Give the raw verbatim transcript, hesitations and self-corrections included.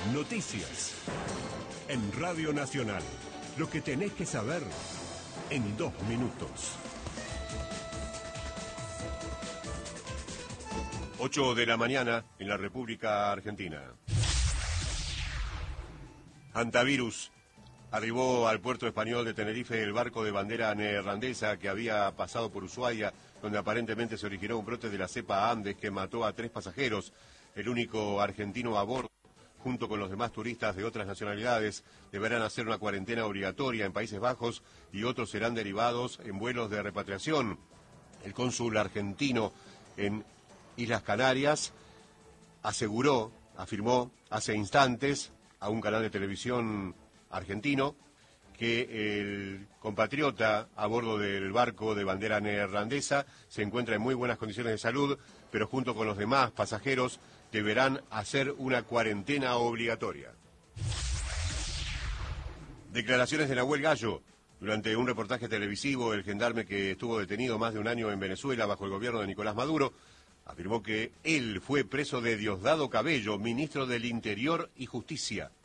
Noticias. En Radio Nacional. Lo que tenés que saber en dos minutos. ocho de la mañana en la República Argentina. Antivirus. Arribó al puerto español de Tenerife el barco de bandera neerlandesa que había pasado por Ushuaia, donde aparentemente se originó un brote de la cepa Andes que mató a tres pasajeros. El único argentino a bordo, junto con los demás turistas de otras nacionalidades, deberán hacer una cuarentena obligatoria en Países Bajos y otros serán derivados en vuelos de repatriación. El cónsul argentino en Islas Canarias aseguró, afirmó hace instantes a un canal de televisión argentino que el compatriota a bordo del barco de bandera neerlandesa se encuentra en muy buenas condiciones de salud, pero junto con los demás pasajeros deberán hacer una cuarentena obligatoria. Declaraciones de Nahuel Gallo. Durante un reportaje televisivo, el gendarme que estuvo detenido más de un año en Venezuela bajo el gobierno de Nicolás Maduro afirmó que él fue preso de Diosdado Cabello, ministro del Interior y Justicia.